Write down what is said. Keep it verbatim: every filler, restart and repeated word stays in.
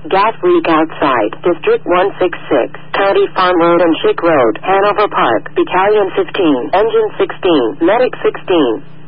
gas leak outside, District one sixty-six, County Farm Road and Schick Road, Hanover Park, Battalion fifteen, Engine sixteen, Medic sixteen.